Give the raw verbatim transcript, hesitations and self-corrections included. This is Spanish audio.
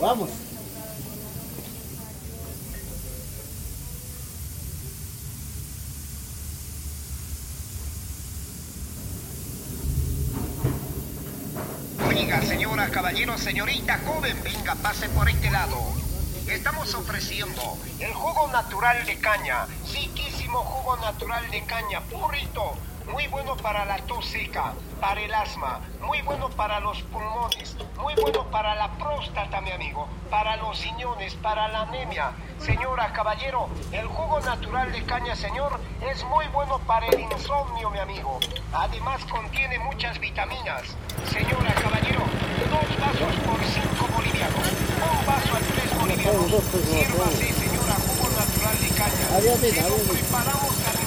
Vamos. Oiga, señora, caballero, señorita, joven, venga, pase por este lado. Estamos ofreciendo el jugo natural de caña, riquísimo jugo natural de caña, purito, muy bueno para la tos seca, para el asma, muy bueno para los pulmones, muy bueno para la próstata, mi amigo, para los riñones, para la anemia. Señora, caballero, el jugo natural de caña, señor, es muy bueno para el insomnio, mi amigo. Además contiene muchas vitaminas. Señora, caballero, dos vasos por cinco bolivianos, un vaso a tres bolivianos. Sírvase, señora, jugo natural de caña. Se lo preparamos